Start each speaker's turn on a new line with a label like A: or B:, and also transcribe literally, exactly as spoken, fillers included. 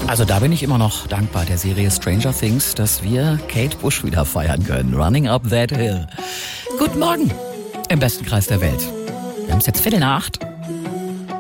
A: Also da bin ich immer noch dankbar der Serie Stranger Things, dass wir Kate Bush wieder feiern können. Running Up That Hill. Guten Morgen im besten Kreis der Welt. Wir haben es jetzt Viertel nach acht.